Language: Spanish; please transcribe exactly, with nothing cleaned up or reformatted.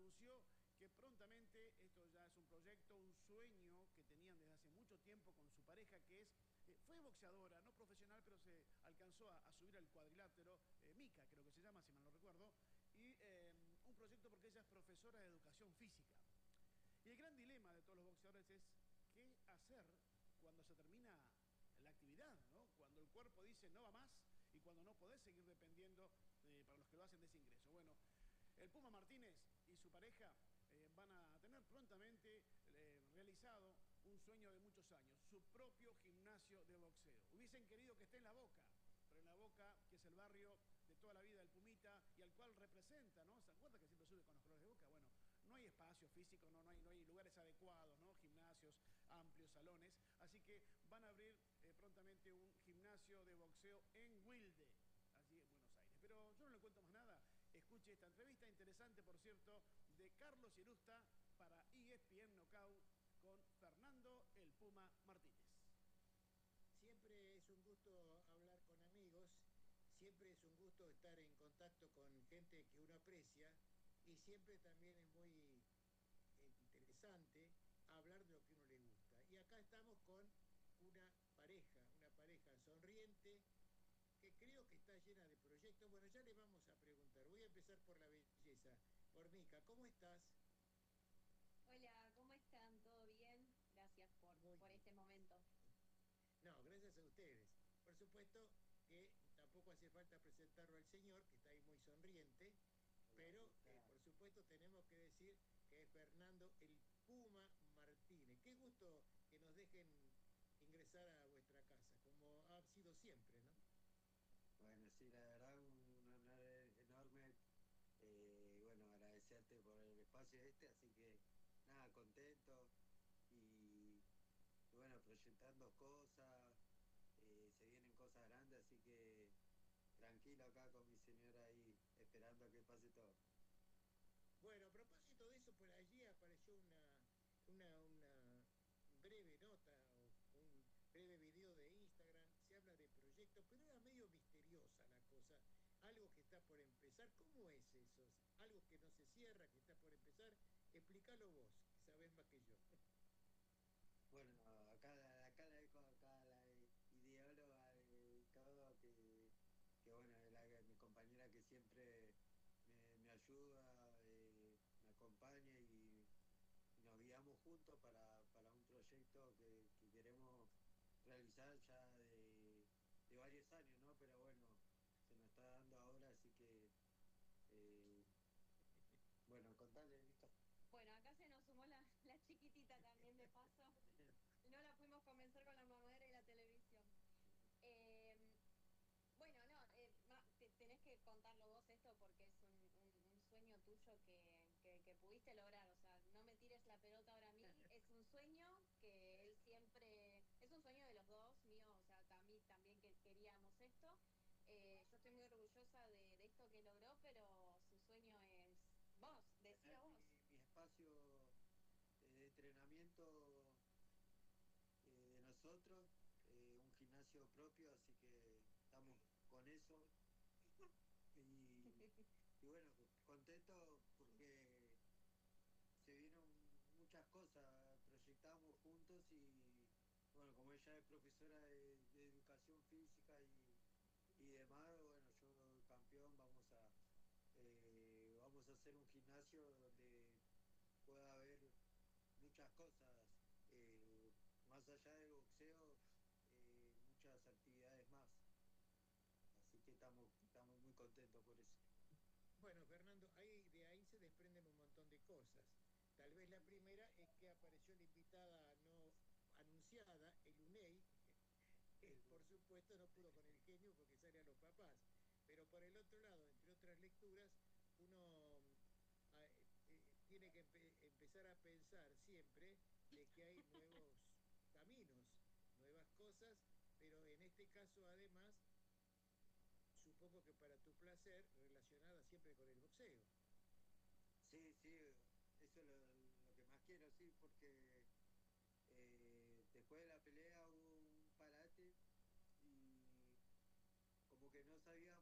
anunció que prontamente, esto ya es un proyecto, un sueño que tenían desde hace mucho tiempo con su pareja, que es, eh, fue boxeadora, no profesional, pero se alcanzó a, a subir al cuadrilátero, eh, Mica creo que se llama, si mal no recuerdo, y eh, un proyecto porque ella es profesora de educación física. Y el gran dilema de todos los boxeadores es qué hacer cuando se termina la actividad, ¿no? Cuando el cuerpo dice no va más y cuando no podés seguir dependiendo eh, para los que lo hacen de ese ingreso. Bueno, el Puma Martínez y su pareja eh, van a tener prontamente eh, realizado un sueño de muchos años, su propio gimnasio de boxeo. Hubiesen querido que esté en La Boca, pero en La Boca, que es el barrio de toda la vida del Pumita y al cual representa, ¿no? ¿Se acuerda que siempre sube con los colores de Boca? Bueno, no hay espacio físico, no, no, hay, no hay lugares adecuados, ¿no? Gimnasios, amplios salones, así que van a abrir eh, prontamente un gimnasio de boxeo en Wilde, allí en Buenos Aires. Pero yo no le cuento más nada, escuche esta entrevista interesante, por cierto, de Carlos Irusta para E S P N Knockout con Fernando el Puma Martínez. Siempre es un gusto hablar con amigos, siempre es un gusto estar en contacto con gente que uno aprecia y siempre también es muy eh, interesante hablar de lo que uno le gusta. Y acá estamos con una pareja, una pareja sonriente que creo que está llena de proyectos. Bueno, ya le vamos a preguntar. Voy a empezar por la belleza, por Mica. ¿Cómo estás? Hola, ¿cómo están? ¿Todo bien? Gracias por, Muy por bien. este momento. No, gracias a ustedes. Por supuesto que tampoco hace falta presentarlo al señor, que está ahí muy sonriente, Hola, ¿qué pero eh, tal? por supuesto tenemos que decir que es Fernando el Puma Martínez. Qué gusto que nos dejen ingresar a vuestra casa, como ha sido siempre, ¿no? Bueno, sí, la verdad, un honor enorme. Eh, bueno, agradecerte por el espacio este, así que nada, contento y, y bueno, proyectando cosas, eh, se vienen cosas grandes, así que tranquilo acá con mi señora ahí, esperando a que pase todo. Bueno, a propósito de eso, por allí apareció una, una, una breve nota o un breve video de Instagram. Se habla de proyectos, pero era medio misteriosa la cosa. Algo que está por empezar. ¿Cómo es eso? Algo que no se cierra, que está por empezar. Explícalo vos, que sabés más que yo. Bueno, acá, acá la dejo acá la ideóloga de todo, que, que bueno, es la, mi compañera que siempre me, me ayuda, eh, me acompaña y, y nos guiamos juntos para, para un proyecto que, que queremos realizar ya de, de varios años, ¿no? Pero bueno, se nos está dando ahora, así que, eh, bueno, contale, listo. Bueno, acá se nos sumó la, la chiquitita también de paso. No la pudimos convencer con la mamadera y la televisión. Eh, bueno, no, eh, ma- te- tenés que contarlo vos esto porque es un, un- un sueño tuyo que, que, que pudiste lograr. O sea, no me tires la pelota ahora a mí. Es un sueño que él siempre, es un sueño de los dos, mío, o sea, a mí también que queríamos esto. Eh, yo estoy muy orgullosa de, de esto que logró, pero su sueño es vos, decía Tener vos. mi, mi espacio eh, de entrenamiento eh, de nosotros, eh, un gimnasio propio, así que estamos con eso. Y, y bueno, contento porque se vieron muchas cosas, proyectamos juntos y bueno, como ella es profesora de, de educación física y, y demás, bueno, yo campeón, vamos a, eh, vamos a hacer un gimnasio donde pueda haber muchas cosas, eh, más allá del boxeo, eh, muchas actividades más. Así que estamos, estamos muy contentos por eso. Bueno, Fernando, ahí, de ahí se desprenden un montón de cosas. Tal vez la primera es que apareció la invitada no anunciada, el UNEI, que por supuesto no pudo con el genio porque sale a los papás. Pero por el otro lado, entre otras lecturas, uno mm, a- eh, eh, tiene que empe- empezar a pensar siempre de que hay nuevos caminos, nuevas cosas, pero en este caso además, supongo que para tu placer, relacionada siempre con el boxeo. Sí, sí, eso es lo, lo que más quiero, sí, porque eh, después de la pelea hubo un parate y como que no sabía